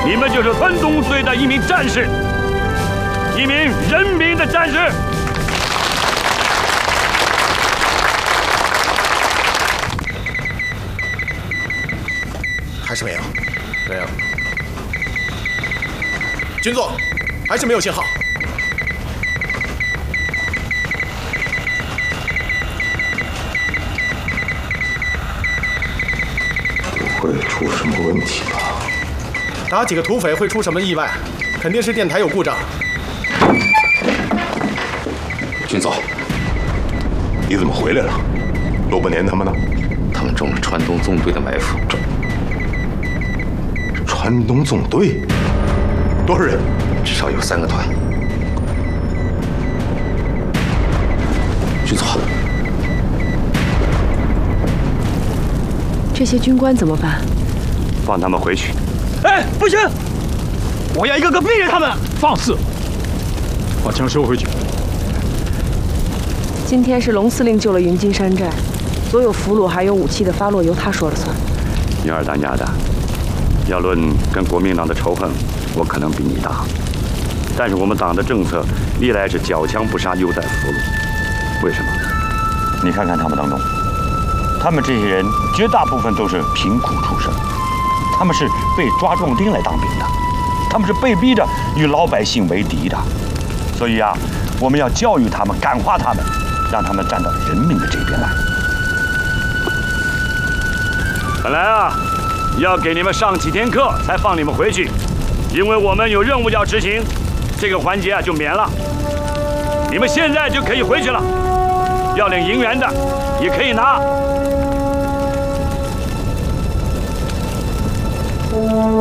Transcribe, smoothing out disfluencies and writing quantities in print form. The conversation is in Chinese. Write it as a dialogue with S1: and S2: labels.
S1: 你们就是村东队的一名战士，一名人民的战士。
S2: 还是没有？
S3: 没有。
S2: 军座，还是没有信号。
S4: 不会出什么问题吧？
S2: 打几个土匪会出什么意外？肯定是电台有故障。
S4: 军座，你怎么回来了？罗伯年他们呢？
S5: 他们中了川东纵队的埋伏。
S4: 川东纵队多少人？
S5: 至少有3个团。军座，
S6: 这些军官怎么办？
S1: 放他们回去。
S3: 哎，不行！我要一个个毙了他们！放肆！把枪收回去。
S6: 今天是龙司令救了云金山寨，所有俘虏还有武器的发落由他说了算。
S1: 你二大娘的，要论跟国民党的仇恨，我可能比你大，但是我们党的政策历来是缴枪不杀，优待俘虏。为什么？你看看他们当中，他们这些人绝大部分都是贫苦出身，他们是被抓壮丁来当兵的，他们是被逼着与老百姓为敌的。所以啊，我们要教育他们，感化他们，让他们站到人民的这边来。本来啊，要给你们上几天课才放你们回去，因为我们有任务要执行，这个环节啊就免了。你们现在就可以回去了，要领银元的也可以拿。